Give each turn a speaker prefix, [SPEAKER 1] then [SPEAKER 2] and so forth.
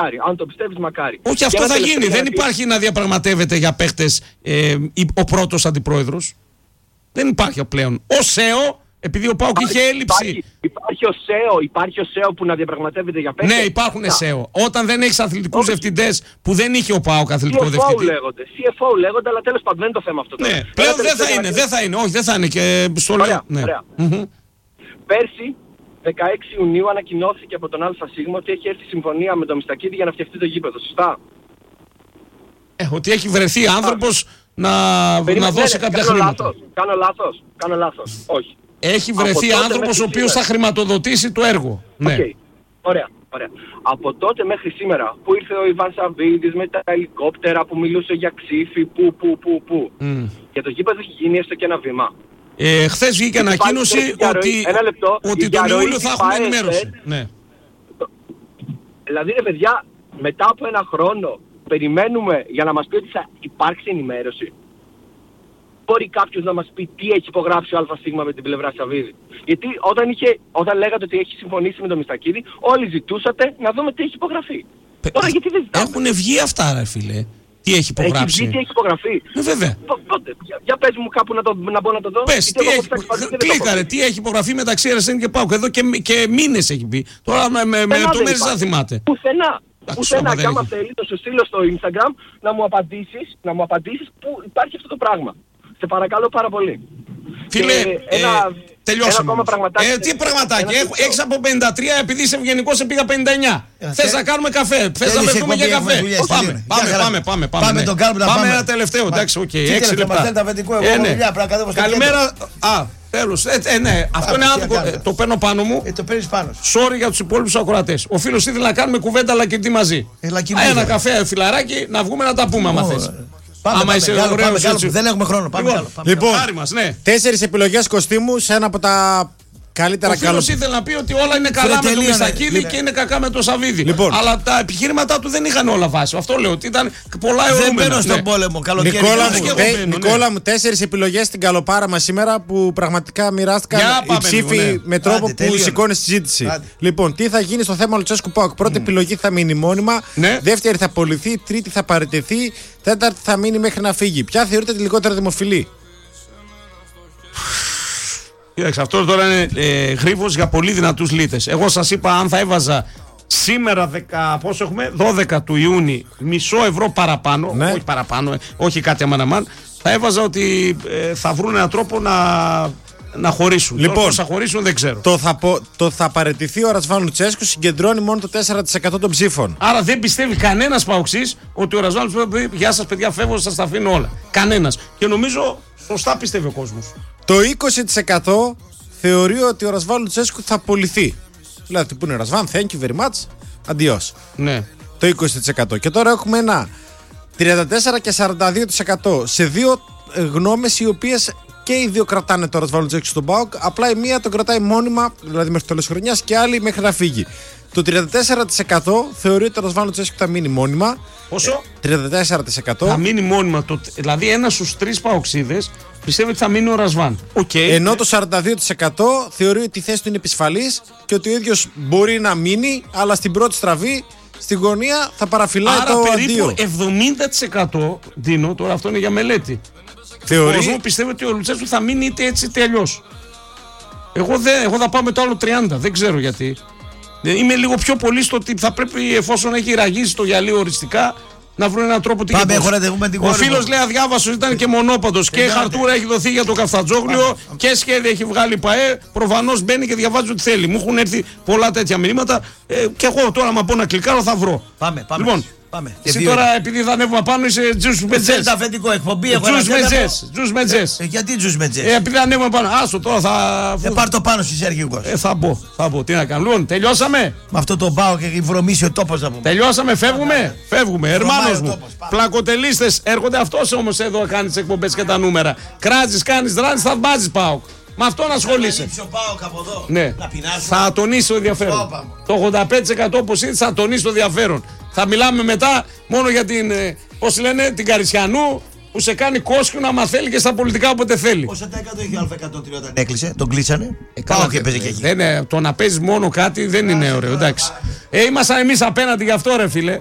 [SPEAKER 1] Αν το πιστεύεις, μακάρι.
[SPEAKER 2] Όχι, αυτό θα γίνει. Δεν υπάρχει να διαπραγματεύεται για παίχτες ο πρώτος αντιπρόεδρος. Δεν υπάρχει πλέον. Ο ΣΕΟ, επειδή ο ΠΑΟΚ είχε έλλειψη.
[SPEAKER 1] Υπάρχει ο ΣΕΟ που να διαπραγματεύεται για παίχτες.
[SPEAKER 2] Ναι, υπάρχουν ΣΕΟ. Όταν δεν έχεις αθλητικούς διευθυντές που δεν είχε ο ΠΑΟΚ αθλητικό διευθυντή.
[SPEAKER 1] CFO λέγονται, αλλά τέλος πάντων δεν είναι το θέμα αυτό.
[SPEAKER 2] Ναι, πλέον δεν θα είναι. Όχι, δεν θα είναι. Και στο λέω.
[SPEAKER 1] Πέρσι, 16 Ιουνίου, ανακοινώθηκε από τον ΑΣ ότι έχει έρθει συμφωνία με τον Μιστακίδη για να φτιαχτεί το γήπεδο. Σωστά.
[SPEAKER 2] Ότι έχει βρεθεί άνθρωπος να δώσει κάποια χρήματα.
[SPEAKER 1] Κάνω λάθος. Όχι.
[SPEAKER 2] Έχει βρεθεί άνθρωπος ο οποίος θα χρηματοδοτήσει το έργο. Ναι.
[SPEAKER 1] Okay. Ωραία. Από τότε μέχρι σήμερα που ήρθε ο Ιβάν Σαββίδης με τα ελικόπτερα που μιλούσε για ξύφη, που. Και το γήπεδο έχει γίνει έστω και ένα βήμα.
[SPEAKER 2] Χθες βγήκε ανακοίνωση ότι τον Ιούλιο θα έχουμε ενημέρωση. Ναι.
[SPEAKER 1] Δηλαδή ρε παιδιά, μετά από ένα χρόνο περιμένουμε για να μας πει ότι θα υπάρξει ενημέρωση. Μπορεί κάποιος να μας πει τι έχει υπογράψει ο ΑΣ με την πλευρά Σαββίδη. Γιατί όταν λέγατε ότι έχει συμφωνήσει με τον Μιστακίδη, όλοι ζητούσατε να δούμε τι έχει υπογραφεί. Τώρα γιατί δεν ζητάμε.
[SPEAKER 2] Έχουν βγει αυτά ρε φίλε. Τι έχει υπογράψει.
[SPEAKER 1] Έχει βγει, τι έχει υπογραφεί.
[SPEAKER 2] Βέβαια.
[SPEAKER 1] Πότε. Για πες μου κάπου να μπορώ να το δω.
[SPEAKER 2] Πες, κλίκαρε, τι έχει υπογραφεί μεταξύ ΕΡΕΣΕΝ και ΠΑΟΚ. Εδώ και μήνες έχει μπει. Τώρα με λεπτομέρειες θα θυμάται.
[SPEAKER 1] Πουθενά. Και άμα θέλει, το σου στείλω στο Instagram να μου απαντήσεις που υπάρχει αυτό το πράγμα. Σε παρακαλώ πάρα πολύ.
[SPEAKER 2] Φίλε, τελειώσαμε. Τι πραγματάκι. Έχεις από 53, επειδή είσαι ευγενικός, πήγα 59. Θες να κάνουμε καφέ. Θες να μεθούμε για καφέ. Πάμε. Πάμε ένα τελευταίο. Εντάξει, οκ. 6 λεπτά. Καλημέρα. Τέλος. Ναι, αυτό είναι άδικο. Το παίρνω πάνω μου.
[SPEAKER 3] Το παίρνεις πάνω.
[SPEAKER 2] Sorry για τους υπόλοιπους ακροατές. Ο φίλος ήθελε να κάνουμε κουβέντα, αλλά και τι μαζί. Ένα καφέ, φιλαράκι, να βγούμε να τα πούμε, άμα θες.
[SPEAKER 3] Πάμε, δεν έχουμε χρόνο.
[SPEAKER 2] Λοιπόν,
[SPEAKER 4] 4 επιλογές κοστίμου σε ένα από τα καλύτερα.
[SPEAKER 2] Ο φίλος ήθελε να πει ότι όλα είναι καλά με τον Μιστακίδη και είναι κακά με τον Σαββίδη.
[SPEAKER 4] Λοιπόν.
[SPEAKER 2] Αλλά τα επιχείρηματά του δεν είχαν όλα βάση. Αυτό λέω ότι ήταν πολλά αιωρούμενα.
[SPEAKER 3] Δεν μπαίνω στον πόλεμο. Καλοκαίρι.
[SPEAKER 4] Νικόλα μου, 4 επιλογές στην Καλοπάρα μας σήμερα που πραγματικά μοιράστηκαν οι ψήφοι με τρόπο που σηκώνει συζήτηση. Λοιπόν, τι θα γίνει στο θέμα Λουτσέσκου ΠΑΟΚ. Πρώτη επιλογή θα μείνει μόνιμα. Δεύτερη θα απολυθεί. Τρίτη θα παραιτηθεί. Τέταρτη θα μείνει μέχρι να φύγει. Ποια θεωρείται τη λιγότερο δημοφιλή?
[SPEAKER 2] Κοίταξε, αυτό τώρα είναι γρίφος για πολύ δυνατούς λίτες. Εγώ σας είπα, αν θα έβαζα σήμερα 12 του Ιούνιου μισό ευρώ παραπάνω, όχι παραπάνω, όχι κάτι αμαναμάν, θα έβαζα ότι θα βρουν έναν τρόπο να χωρίσουν.
[SPEAKER 4] Λοιπόν,
[SPEAKER 2] πώς θα χωρίσουν δεν ξέρω.
[SPEAKER 4] Το θα παραιτηθεί ο Ρασβάν Λουτσέσκου συγκεντρώνει μόνο το 4% των ψήφων.
[SPEAKER 2] Άρα δεν πιστεύει κανένας παοξής ότι ο Ρασβάν Λουτσέσκου πει γεια σας παιδιά, φεύγω, σας τα αφήνω όλα. Κανένας. Και νομίζω σωστά πιστεύει ο κόσμος.
[SPEAKER 4] Το 20% θεωρεί ότι ο Ρασβάν Λουτσέσκου θα απολυθεί. Δηλαδή που είναι ο Ρασβάν, thank you very much, αντιός.
[SPEAKER 2] Ναι.
[SPEAKER 4] Το 20%. Και τώρα έχουμε ένα 34% και 42% σε δύο γνώμες οι οποίες και οι δύο κρατάνε το Ρασβάν Λουτσέσκου στον ΠΑΟΚ. Απλά η μία τον κρατάει μόνιμα, δηλαδή μέχρι το τέλος χρονιάς, και άλλη μέχρι να φύγει. Το 34% θεωρεί ότι ο Ρασβάν Λουτσέσκου θα μείνει μόνιμα.
[SPEAKER 2] Πόσο?
[SPEAKER 4] 34%.
[SPEAKER 2] Θα μείνει μόνιμα. Δηλαδή ένας στους 3 παοξίδες πιστεύει ότι θα μείνει ο Ρασβάν.
[SPEAKER 4] Ενώ το 42% θεωρεί ότι η θέση του είναι επισφαλής και ότι ο ίδιος μπορεί να μείνει, αλλά στην πρώτη στραβή, στην γωνία, θα παραφυλάει το αντίο.
[SPEAKER 2] Άρα περίπου 70% Ντίνο, τώρα αυτό είναι για μελέτη.
[SPEAKER 4] Θεωρεί.
[SPEAKER 2] Ο κόσμος πιστεύει ότι ο Λουτσέσκου θα μείνει είτε έτσι είτε αλλιώς. Εγώ θα πάω με το άλλο 30, δεν ξέρω γιατί. Είμαι λίγο πιο πολύ στο ότι θα πρέπει, εφόσον έχει ραγίσει το γυαλί οριστικά, να βρουν έναν τρόπο. Ο φίλος λέει αδιάβαστος, ήταν και μονόπαντος και χαρτούρα έχει δοθεί για το Καφτατζόγλιο και σχέδια έχει βγάλει η ΠΑΕ. Προφανώς μπαίνει και διαβάζει ό,τι θέλει. Μου έχουν έρθει πολλά τέτοια μηνύματα και εγώ τώρα, μα πω να κλικάρω, θα βρω.
[SPEAKER 3] Πάμε.
[SPEAKER 2] Λοιπόν, εσύ τώρα επειδή θα ανέβουμε πάνω είσαι τζους μετζές.
[SPEAKER 3] Τα αφεντικό εκπομπή.
[SPEAKER 2] Τζους μετζές.
[SPEAKER 3] Γιατί τζους μετζές?
[SPEAKER 2] Επειδή ανέβουμε πάνω. Άστο τώρα θα.
[SPEAKER 3] Πάρ' το πάνω στη Σέργιο Γκος.
[SPEAKER 2] Θα μπω. Τι να κάνω. Λοιπόν, τελειώσαμε.
[SPEAKER 3] Με αυτό το πάω και έχει βρωμίσει ο τόπος να πούμε.
[SPEAKER 2] Τελειώσαμε, φεύγουμε. Ερμάνος μου. Πλακοτελίστες έρχονται. Αυτός όμως εδώ κάνει τις εκπομπές και τα νούμερα. Κράζεις, κάνεις δράνεις, θα βάζεις ΠΑΟΚ. Με αυτόν ασχολείσαι. Ναι. Θα τονίσει το ενδιαφέρον. Το 85% όπως είναι θα τονίσει το ενδιαφέρον. Θα μιλάμε μετά μόνο για την, πώς λένε, την Καρισιανού που σε κάνει κόσκιου να μαθαίνει και στα πολιτικά όποτε θέλει.
[SPEAKER 3] Πόσα τα 100 έχει Α103 όταν έκλεισε, τον κλείσανε.
[SPEAKER 2] Πάω και παίζει και εκεί. Το να παίζει μόνο κάτι δεν είναι ωραίο, εντάξει. Ήμασταν εμείς απέναντι γι' αυτό, ρε φίλε.